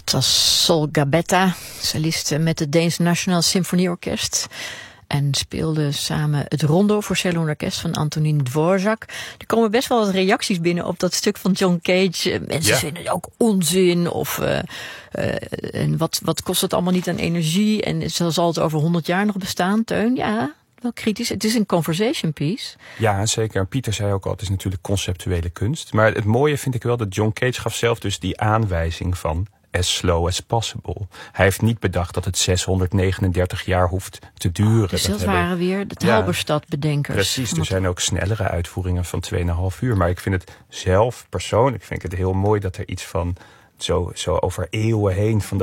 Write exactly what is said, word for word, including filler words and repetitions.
Dat was Sol Gabetta, solist met het Deens Nationaal Symfonieorkest. En speelde samen het rondo voor cello en orkest van Antonín Dvořák. Er komen best wel wat reacties binnen op dat stuk van John Cage. Mensen ja. vinden het ook onzin. Of uh, uh, en wat, wat kost het allemaal niet aan energie? En zal het over honderd jaar nog bestaan, Teun? Ja, wel kritisch. Het is een conversation piece. Ja, zeker. En Pieter zei ook al, het is natuurlijk conceptuele kunst. Maar het mooie vind ik wel dat John Cage gaf zelf dus die aanwijzing van as slow as possible. Hij heeft niet bedacht dat het zeshonderdnegenendertig jaar hoeft te duren. Dus dat, dat waren hebben... weer de ja, Halberstad-bedenkers. Precies, er zijn ook snellere uitvoeringen van twee en een half uur. Maar ik vind het zelf persoonlijk vind ik het heel mooi dat er iets van zo, zo over eeuwen heen van